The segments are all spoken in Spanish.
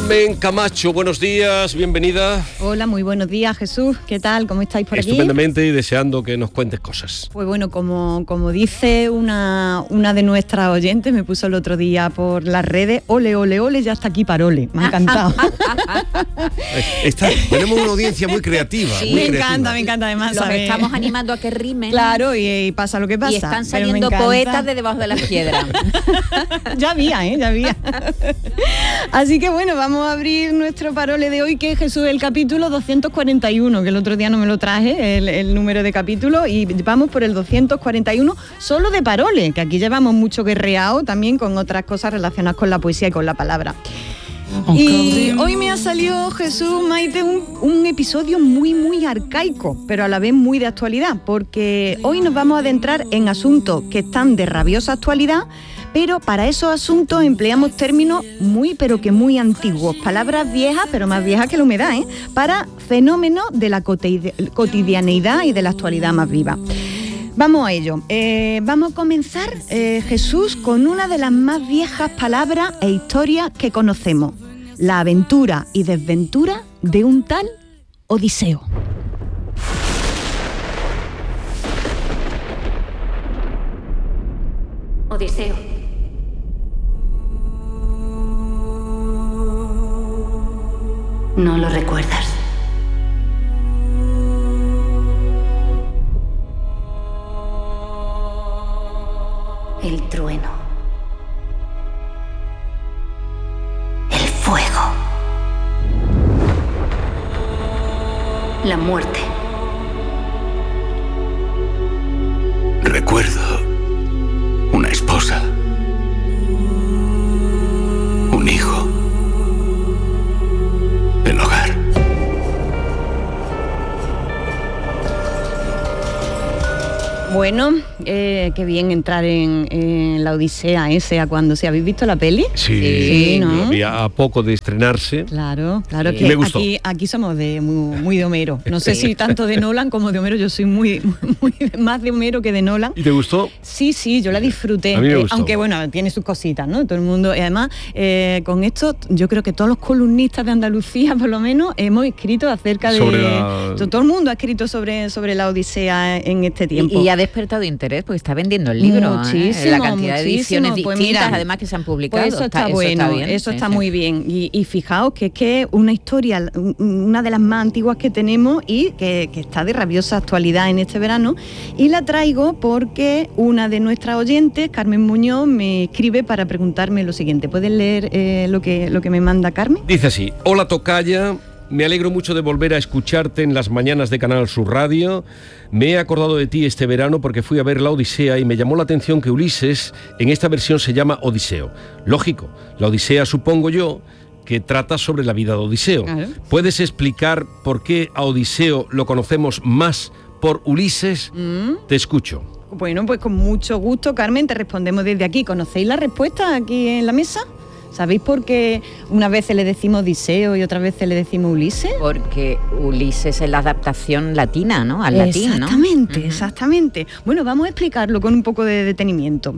Carmen Camacho, buenos días, bienvenida. Hola, muy buenos días, Jesús. ¿Qué tal? ¿Cómo estáis por aquí? Estupendamente y deseando que nos cuentes cosas. Pues bueno, como dice una de nuestras oyentes, me puso el otro día por las redes, ole, ole, ole, ya está aquí Parole. Me ha encantado. Tenemos una audiencia muy creativa. Sí, muy me creativa. encanta además. Los estamos animando a que rimen. Claro, y pasa lo que pasa. Y están saliendo poetas de debajo de las piedras. Ya había. Así que bueno, vamos a abrir nuestro Parole de hoy, que es Jesús, el capítulo 241, que el otro día no me lo traje, el número de capítulo, y vamos por el 241 solo de Parole, que aquí llevamos mucho guerreado también con otras cosas relacionadas con la poesía y con la palabra. Y hoy me ha salido, Jesús, Maite, un episodio muy, muy arcaico, pero a la vez muy de actualidad, porque hoy nos vamos a adentrar en asuntos que están de rabiosa actualidad, pero para esos asuntos empleamos términos muy, pero que muy antiguos, palabras viejas, pero más viejas que la humedad, para fenómenos de la cotidianeidad y de la actualidad más viva. Vamos a ello. Vamos a comenzar, Jesús, con una de las más viejas palabras e historias que conocemos: la aventura y desventura de un tal Odiseo. Odiseo. ¿No lo recuerdas? El trueno. El fuego. La muerte. Recuerdo una esposa, un hijo, el hogar. Bueno, qué bien entrar en la Odisea esa cuando se habéis visto la peli. Sí, ¿no? Había a poco de estrenarse. Claro, Sí. que Me gustó. aquí somos muy de Homero. No sé si tanto de Nolan como de Homero. Yo soy muy más de Homero que de Nolan. ¿Y te gustó? Sí, yo la disfruté. A mí me gustó. Aunque bueno, tiene sus cositas, ¿no? Todo el mundo. Y además, con esto, yo creo que todos los columnistas de Andalucía, por lo menos, hemos escrito acerca todo el mundo ha escrito sobre la Odisea en este tiempo. Y ha despertado interés porque está vendiendo el libro. Muchísimo, la cantidad de ediciones pues distintas, mira, además, que se han publicado. Pues eso está bueno, bien, eso sí, está sí. muy bien. Y fijaos que es que una historia, una de las más antiguas que tenemos y que está de rabiosa actualidad en este verano. Y la traigo porque una de nuestras oyentes, Carmen Muñoz, me escribe para preguntarme lo siguiente. ¿Puedes leer lo que me manda Carmen? Dice así: hola tocaya, me alegro mucho de volver a escucharte en las mañanas de Canal Sur Radio. Me he acordado de ti este verano porque fui a ver la Odisea y me llamó la atención que Ulises en esta versión se llama Odiseo. Lógico, la Odisea, supongo yo, que trata sobre la vida de Odiseo. Claro. ¿Puedes explicar por qué a Odiseo lo conocemos más por Ulises? Te escucho. Bueno, pues con mucho gusto, Carmen, te respondemos desde aquí. ¿Conocéis la respuesta aquí en la mesa? ¿Sabéis por qué unas veces le decimos Odiseo y otras veces le decimos Ulises? Porque Ulises es la adaptación latina, ¿no? Al latín, ¿no? Exactamente, exactamente. Bueno, vamos a explicarlo con un poco de detenimiento.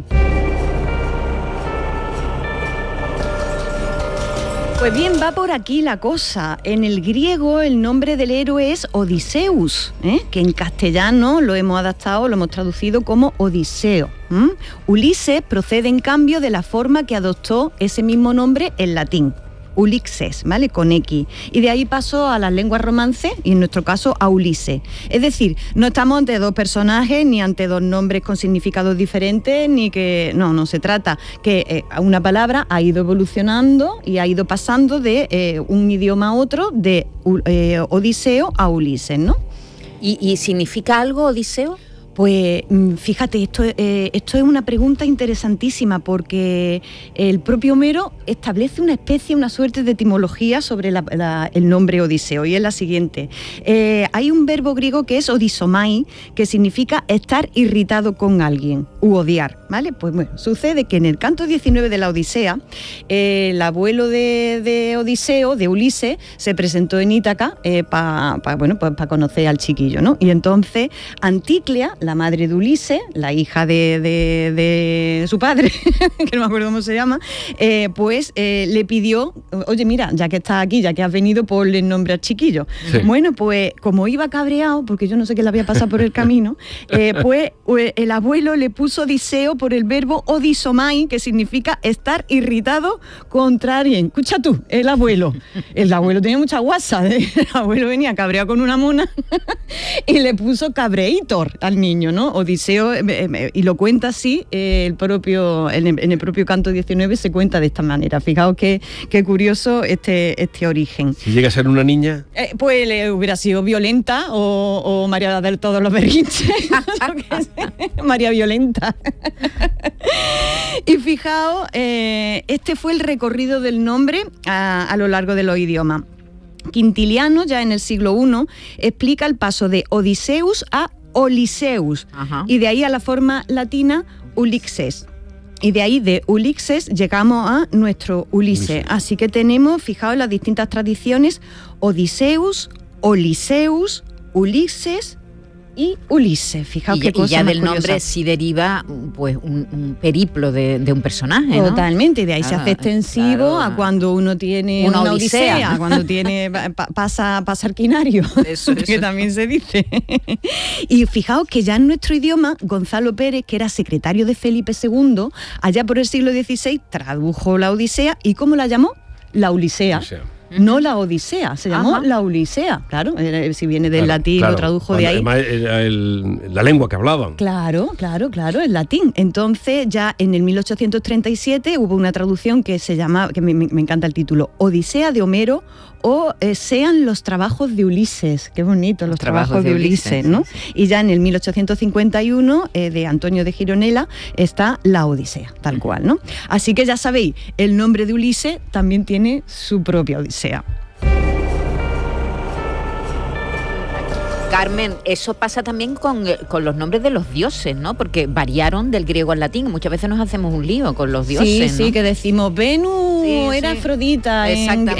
Pues bien, va por aquí la cosa. En el griego el nombre del héroe es Odiseus, que en castellano lo hemos adaptado, lo hemos traducido como Odiseo. Ulises procede en cambio de la forma que adoptó ese mismo nombre en latín. Ulixes, ¿vale? Con X. Y de ahí pasó a las lenguas romances y en nuestro caso a Ulises. Es decir, no estamos ante dos personajes ni ante dos nombres con significados diferentes, ni que... No se trata que una palabra ha ido evolucionando y ha ido pasando de un idioma a otro, de Odiseo a Ulises, ¿no? ¿Y significa algo Odiseo? Pues fíjate, esto es una pregunta interesantísima porque el propio Homero establece una suerte de etimología sobre el nombre Odiseo, y es la siguiente. Hay un verbo griego que es odisomai, que significa estar irritado con alguien u odiar, ¿vale? Pues bueno, sucede que en el canto 19 de la Odisea, el abuelo de Odiseo, de Ulises, se presentó en Ítaca para conocer al chiquillo, ¿no? Y entonces Anticlea, la madre de Ulises, la hija de su padre, que no me acuerdo cómo se llama, le pidió, oye, mira, ya que estás aquí, ya que has venido, ponle el nombre al chiquillo. Sí. Bueno, pues como iba cabreado, porque yo no sé qué le había pasado por el camino, el abuelo le puso Odiseo por el verbo odisomai, que significa estar irritado contra alguien. Escucha tú, el abuelo tenía mucha guasa, ¿eh? El abuelo venía cabreado con una mona y le puso cabreitor al niño, ¿no? Odiseo, y lo cuenta así, en el propio canto 19 se cuenta de esta manera. Fijaos qué curioso este origen. Si llega a ser una niña... Pues le hubiera sido Violenta o María del Todos los Berrinches. María Violenta. Y fijaos, este fue el recorrido del nombre a lo largo de los idiomas. Quintiliano, ya en el siglo I, explica el paso de Odiseus a Oliseus. Ajá. Y de ahí a la forma latina Ulixes. Y de ahí, de Ulixes, llegamos a nuestro Ulises. Así que tenemos, fijaos, las distintas tradiciones: Odiseus, Oliseus, Ulises y Ulises. Fijaos qué cosa y ya más del curiosa. nombre sí deriva pues un periplo de un personaje, ¿no? Totalmente, de ahí se hace extensivo claro. a cuando uno tiene una odisea, cuando tiene pasa arquinario, eso. Que también se dice. Y fijaos que ya en nuestro idioma, Gonzalo Pérez, que era secretario de Felipe II, allá por el siglo XVI, tradujo la Odisea, ¿y cómo la llamó? La Ulisea. No la Odisea, se llamó la Ulisea, claro, si viene del latín, lo tradujo de ahí. Además era la lengua que hablaban. Claro, el latín. Entonces ya en el 1837 hubo una traducción que se llama, que me encanta el título, Odisea de Homero, o sean los trabajos de Ulises. Qué bonito, los trabajos de Ulises, ¿no? Y ya en el 1851, de Antonio de Gironella, está la Odisea, tal cual, ¿no? Así que ya sabéis, el nombre de Ulises también tiene su propia Odisea. Carmen, eso pasa también con los nombres de los dioses, ¿no? Porque variaron del griego al latín. Muchas veces nos hacemos un lío con los dioses, Sí, ¿no? que decimos Venus era Afrodita. Exactamente.